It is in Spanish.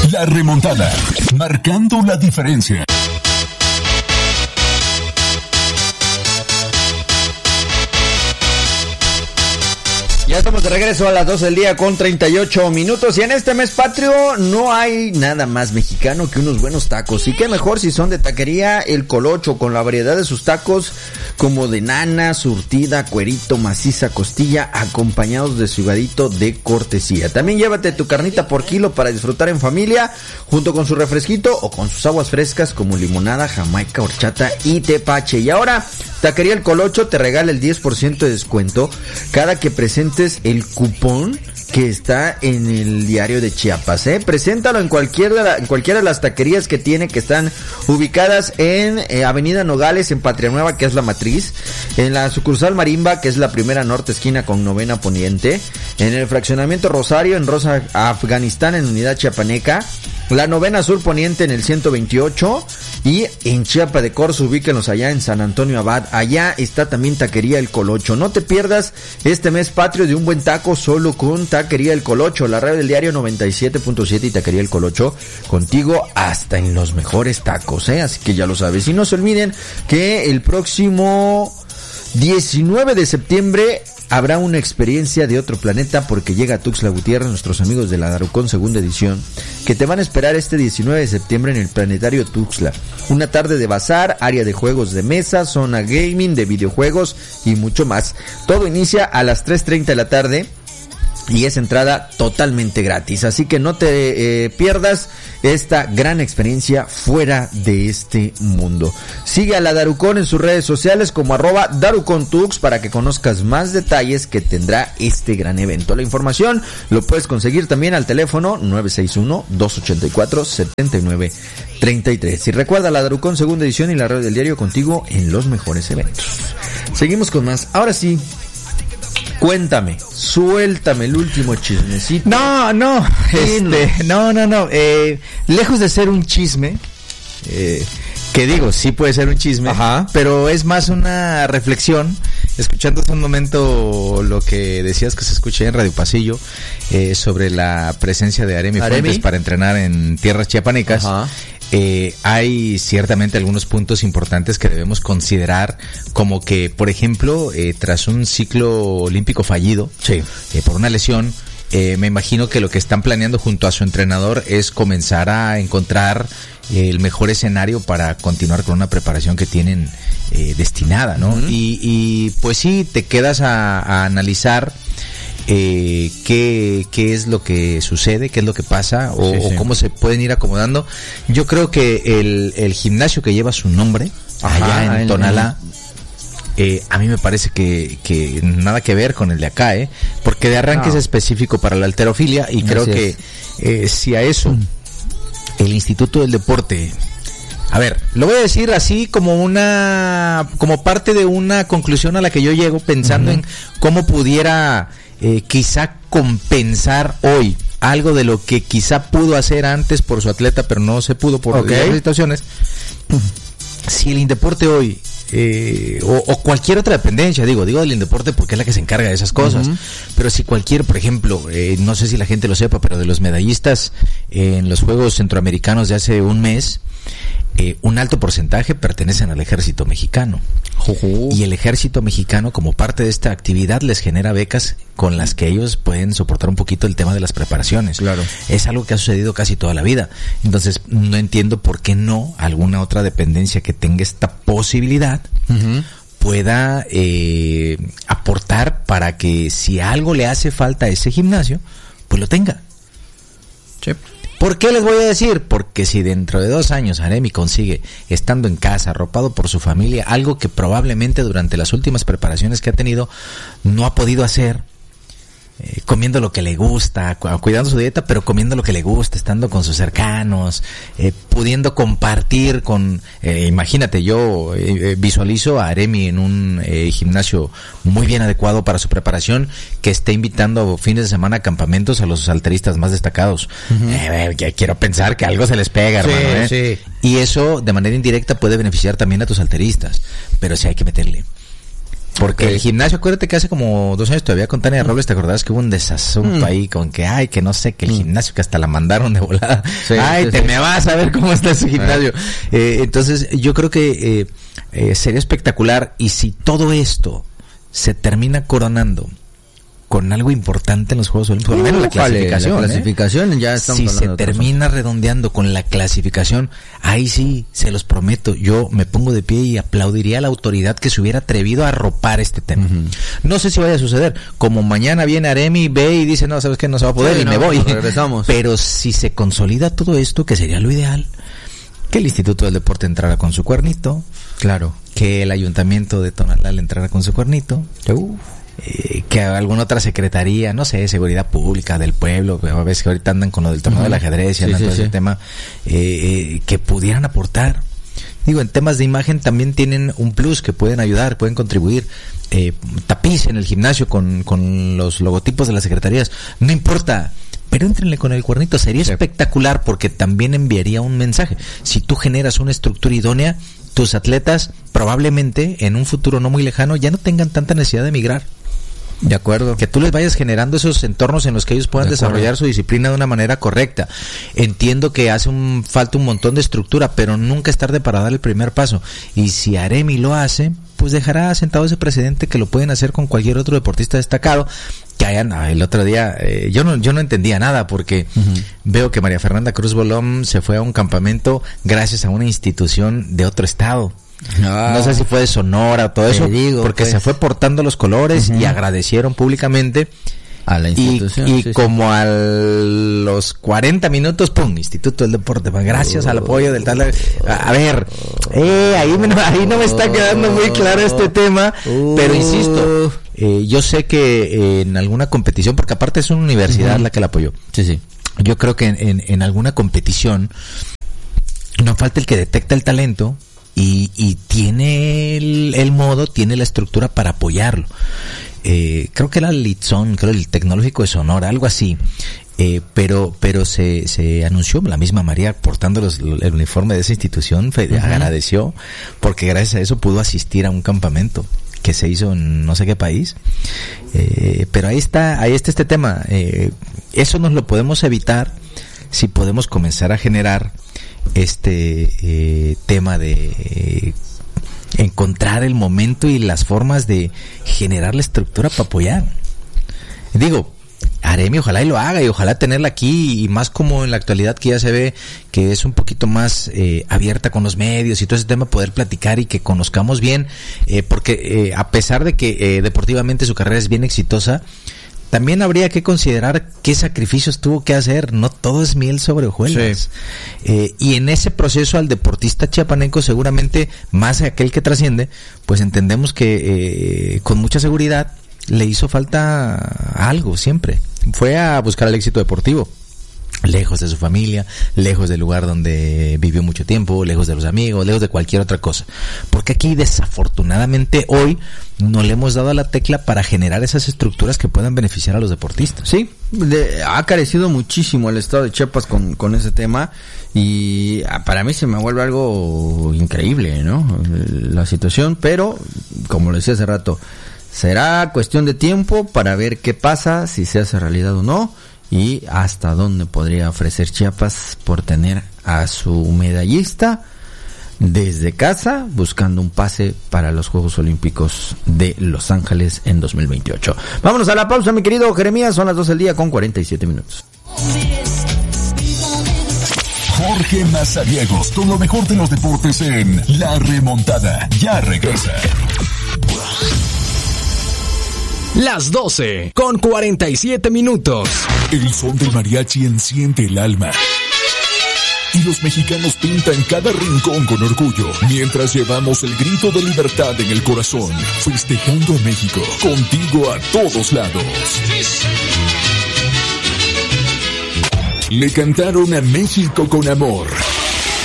La remontada, marcando la diferencia. Ya estamos de regreso a las 12 del día con 38 minutos y en este mes patrio no hay nada más mexicano que unos buenos tacos. Y qué mejor si son de taquería El Colocho, con la variedad de sus tacos como de nana, surtida, cuerito, maciza, costilla, acompañados de su higadito de cortesía. También llévate tu carnita por kilo para disfrutar en familia, junto con su refresquito o con sus aguas frescas como limonada, jamaica, horchata y tepache. Y ahora, Taquería El Colocho te regala el 10% de descuento cada que presentes el cupón que está en el diario de Chiapas, Preséntalo en cualquiera de las taquerías que tiene, que están ubicadas en Avenida Nogales, en Patria Nueva, que es la matriz, en la sucursal Marimba, que es la primera norte esquina con novena poniente, en el fraccionamiento Rosario, en Rosa Afganistán, en Unidad Chiapaneca, la novena sur poniente en el 128, y en Chiapa de Corzo, ubíquenlos allá en San Antonio Abad. Allá está también Taquería El Colocho. No te pierdas este mes patrio de un buen taco solo con Taquería El Colocho, la radio del diario 97.7 y Taquería El Colocho, contigo hasta en los mejores tacos, Así que ya lo sabes. Y no se olviden que el próximo 19 de septiembre habrá una experiencia de otro planeta, porque llega a Tuxtla Gutiérrez nuestros amigos de la Darucón segunda edición, que te van a esperar este 19 de septiembre en el Planetario Tuxtla. Una tarde de bazar, área de juegos de mesa, zona gaming, de videojuegos y mucho más. Todo inicia a las 3:30 de la tarde y es entrada totalmente gratis, así que no te pierdas esta gran experiencia fuera de este mundo. Sigue a la Darucón en sus redes sociales como @DaruconTux para que conozcas más detalles que tendrá este gran evento. La información lo puedes conseguir también al teléfono 961-284-7933. Y recuerda, la Darucón segunda edición y la radio del diario contigo en los mejores eventos. Seguimos con más. Ahora sí, cuéntame, suéltame el último chismecito. No. Lejos de ser un chisme, que digo, sí puede ser un chisme, ajá, pero es más una reflexión. Escuchando hace un momento lo que decías que se escuché en Radio Pasillo, sobre la presencia de Aremi Fuentes para entrenar en tierras chiapanecas. Ajá. Hay ciertamente algunos puntos importantes que debemos considerar, como que, por ejemplo, tras un ciclo olímpico fallido, sí, por una lesión, me imagino que lo que están planeando junto a su entrenador es comenzar a encontrar el mejor escenario para continuar con una preparación que tienen destinada, ¿no? Uh-huh. Y pues sí, te quedas a analizar qué es lo que sucede, qué es lo que pasa, o cómo se pueden ir acomodando. Yo creo que el gimnasio que lleva su nombre, allá en Tonalá, a mí me parece que nada que ver con el de acá, porque de arranque es específico para la halterofilia, y creo que si a eso el Instituto del Deporte, a ver, lo voy a decir así como parte de una conclusión a la que yo llego pensando en cómo pudiera quizá compensar hoy algo de lo que quizá pudo hacer antes por su atleta, pero no se pudo por diversas situaciones. Si el Indeporte hoy, o cualquier otra dependencia, digo del Indeporte porque es la que se encarga de esas cosas, pero si cualquier, por ejemplo, no sé si la gente lo sepa, pero de los medallistas en los Juegos Centroamericanos de hace un mes, un alto porcentaje pertenecen al ejército mexicano. Y el ejército mexicano, como parte de esta actividad, les genera becas con las que ellos pueden soportar un poquito el tema de las preparaciones. Claro. Es algo que ha sucedido casi toda la vida. Entonces, no entiendo por qué no alguna otra dependencia que tenga esta posibilidad pueda aportar para que, si algo le hace falta a ese gimnasio, pues lo tenga. Sí. ¿Por qué les voy a decir? Porque si dentro de 2 años Aremi consigue, estando en casa, arropado por su familia, algo que probablemente durante las últimas preparaciones que ha tenido no ha podido hacer, comiendo lo que le gusta, cuidando su dieta, pero comiendo lo que le gusta, estando con sus cercanos, pudiendo compartir con, imagínate, yo visualizo a Aremi en un gimnasio muy bien adecuado para su preparación, que esté invitando fines de semana a campamentos a los halteristas más destacados. Quiero pensar que algo se les pega, hermano. Sí. Y eso de manera indirecta puede beneficiar también a tus halteristas, pero sí hay que meterle. Porque el gimnasio, acuérdate que hace como 2 años todavía con Tania Robles, ¿te acordás que hubo un desasunto ahí con que, que no sé, que el gimnasio, que hasta la mandaron de volada? Me vas a ver cómo está ese gimnasio. Entonces, yo creo que sería espectacular, y si todo esto se termina coronando con algo importante en los Juegos Olímpicos, por lo menos la clasificación, ya estamos si se termina redondeando con la clasificación, ahí sí, se los prometo, yo me pongo de pie y aplaudiría a la autoridad que se hubiera atrevido a arropar este tema. No sé si vaya a suceder, como mañana viene Aremi, ve y dice, no, sabes que no se va a poder, me voy. Regresamos. Pero si se consolida todo esto, que sería lo ideal, que el Instituto del Deporte entrara con su cuernito, claro, que el Ayuntamiento de Tonalá le entrara con su cuernito, que alguna otra secretaría, no sé, seguridad pública del pueblo, a veces que ahorita andan con lo del torneo del ajedrez y andan todo ese tema, que pudieran aportar. Digo, en temas de imagen también tienen un plus, que pueden ayudar, pueden contribuir. Tapiz en el gimnasio con los logotipos de las secretarías, no importa, pero éntrenle con el cuernito, sería espectacular, porque también enviaría un mensaje. Si tú generas una estructura idónea, tus atletas probablemente en un futuro no muy lejano ya no tengan tanta necesidad de emigrar. De acuerdo. Que tú les vayas generando esos entornos en los que ellos puedan desarrollar su disciplina de una manera correcta. Entiendo que falta un montón de estructura, pero nunca es tarde para dar el primer paso. Y si Aremi lo hace, pues dejará sentado ese precedente que lo pueden hacer con cualquier otro deportista destacado. Que hayan, el otro día, yo no entendía nada, porque veo que María Fernanda Cruz Bolón se fue a un campamento gracias a una institución de otro estado. No sé si fue de Sonora o todo eso, porque pues se fue portando los colores y agradecieron públicamente a la institución. Y como a los 40 minutos, ¡pum! Instituto del Deporte, gracias al apoyo del tal. A ver, ahí no me está quedando muy claro este tema, pero insisto, yo sé que en alguna competición, porque aparte es una universidad la que la apoyó. Sí. Yo creo que en alguna competición no falta el que detecta el talento y tiene el modo, tiene la estructura para apoyarlo. Creo que era el Litzón, creo el Tecnológico de Sonora, algo así. Pero se anunció, la misma María portando el uniforme de esa institución, agradeció, porque gracias a eso pudo asistir a un campamento que se hizo en no sé qué país. Pero ahí está este tema. Eso nos lo podemos evitar si podemos comenzar a generar este tema de encontrar el momento y las formas de generar la estructura para apoyar. Digo, Aremi ojalá y lo haga, y ojalá tenerla aquí, y más como en la actualidad que ya se ve que es un poquito más abierta con los medios y todo ese tema, poder platicar y que conozcamos bien, porque a pesar de que deportivamente su carrera es bien exitosa, también habría que considerar qué sacrificios tuvo que hacer. No todo es miel sobre hojuelas. Y en ese proceso al deportista chiapaneco, seguramente más aquel que trasciende, pues entendemos que con mucha seguridad le hizo falta algo siempre. Fue a buscar el éxito deportivo, lejos de su familia, lejos del lugar donde vivió mucho tiempo, lejos de los amigos, lejos de cualquier otra cosa. Porque aquí desafortunadamente hoy no le hemos dado a la tecla para generar esas estructuras que puedan beneficiar a los deportistas. Sí, ha carecido muchísimo el estado de Chiapas con ese tema, y para mí se me vuelve algo increíble, ¿no? La situación, pero como lo decía hace rato, será cuestión de tiempo para ver qué pasa, si se hace realidad o no, y hasta dónde podría ofrecer Chiapas por tener a su medallista desde casa buscando un pase para los Juegos Olímpicos de Los Ángeles en 2028. Vámonos a la pausa, mi querido Jeremías, son las 12 del día con 47 minutos. Jorge Mazariegos, con lo mejor de los deportes en La Remontada. Ya regresa. Las 12 con 47 minutos. El son del mariachi enciende el alma. Y los mexicanos pintan cada rincón con orgullo, mientras llevamos el grito de libertad en el corazón, festejando a México, contigo a todos lados. Le cantaron a México con amor.